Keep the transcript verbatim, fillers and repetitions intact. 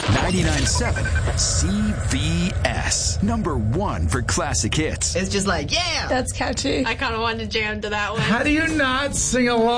ninety-nine point seven C B S. Number one for classic hits. It's just like, yeah. That's catchy. I kind of wanted to jam to that one. How do you not sing along?